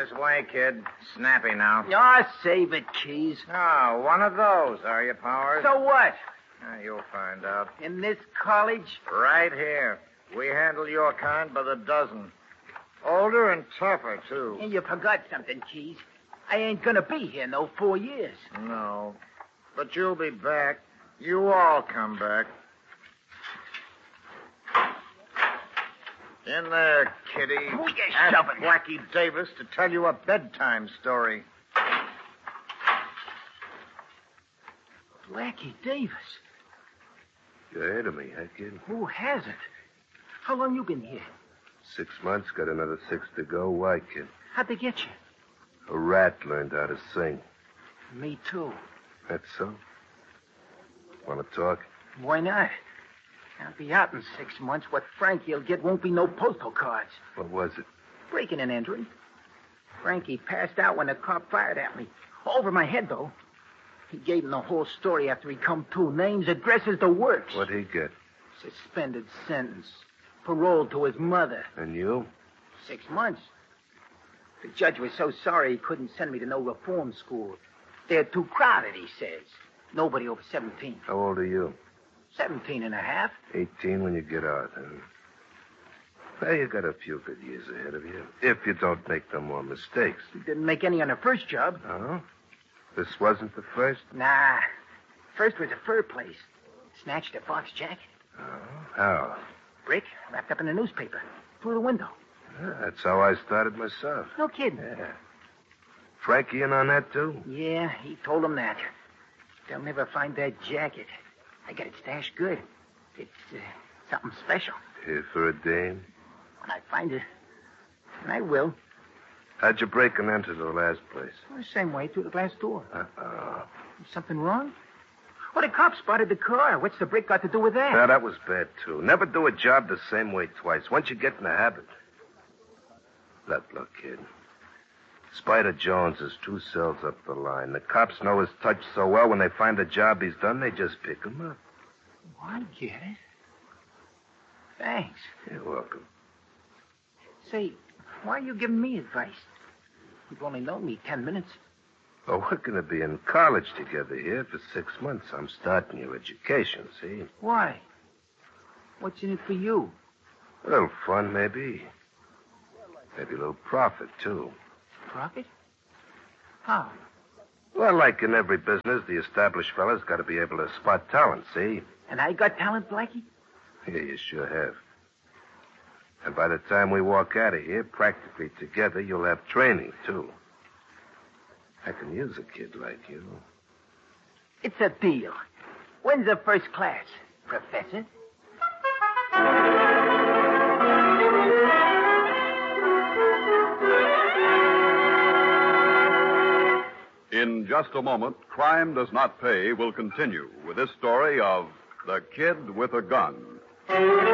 This way, kid. Snappy now. Oh, save it, Keys. Oh, one of those, are you, Powers? So what? You'll find out. In this college? Right here. We handle your kind by the dozen. Older and tougher, too. And you forgot something, Keys. I ain't gonna be here no 4 years. No. But you'll be back. You all come back. In there, kitty. Who you Ask shoving? Blackie Davis to tell you a bedtime story. Blackie Davis? You heard of me, huh, kid? Who hasn't? How long you been here? 6 months, got another 6 to go. Why, kid? How'd they get you? A rat learned how to sing. Me too. That's so? Want to talk? Why not? I'll be out in 6 months. What Frankie'll get won't be no postal cards. What was it? Breaking and entering. Frankie passed out when the cop fired at me. Over my head, though. He gave him the whole story after he come to. Names, addresses, the works. What'd he get? Suspended sentence. Parole to his mother. And you? 6 months. The judge was so sorry he couldn't send me to no reform school. They're too crowded, he says. Nobody over 17. How old are you? 17 and a half. 18 when you get out, huh? Well, you got a few good years ahead of you. If you don't make no more mistakes. Didn't make any on the first job. Oh? This wasn't the first? Nah. First was a fur place. Snatched a box jacket. Oh? How? Brick wrapped up in a newspaper. Through the window. That's how I started myself. No kidding. Yeah. Frankie in on that, too? Yeah, he told him that. They'll never find that jacket. I got it stashed good. It's something special. Here for a dame? When I find it, and I will. How'd you break and enter the last place? The same way, through the glass door. Uh-oh. Something wrong? Well, the cops spotted the car. What's the brick got to do with that? Now, that was bad, too. Never do a job the same way twice. Once you get in the habit. Look, kid. Spider Jones is 2 cells up the line. The cops know his touch so well, when they find a job he's done, they just pick him up. Oh, I get it. Thanks. You're welcome. Say, why are you giving me advice? You've only known me 10 minutes. Well, we're going to be in college together here for 6 months. I'm starting your education, see? Why? What's in it for you? A little fun, maybe. Maybe a little profit, too. Profit? How? Well, like in every business, the established fella's got to be able to spot talent, see? And I got talent, Blackie? Yeah, you sure have. And by the time we walk out of here, practically together, you'll have training, too. I can use a kid like you. It's a deal. When's the first class, Professor? In just a moment, Crime Does Not Pay will continue with this story of The Kid with a Gun.